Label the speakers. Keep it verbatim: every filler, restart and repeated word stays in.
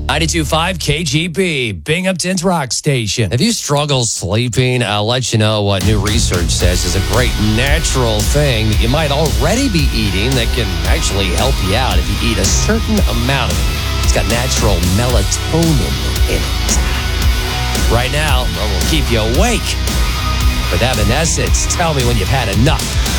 Speaker 1: ninety-two point five K G B, Binghamton's rock station.
Speaker 2: If you struggle sleeping, I'll let you know what new research says is a great natural thing that you might already be eating that can actually help you out if you eat a certain amount of it. It's got natural melatonin in it. Right now, well, we'll keep you awake. With Evanescence, tell me when you've had enough.